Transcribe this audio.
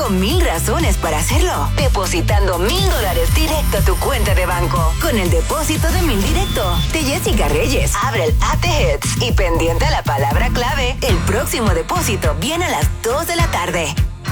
Tengo 1000 razones para hacerlo. Depositando $1000 directo a tu cuenta de banco. Con el depósito de 1000 directo de Jessica Reyes. Abre el app de Hits y pendiente a la palabra clave. El próximo depósito viene a las 2 de la tarde.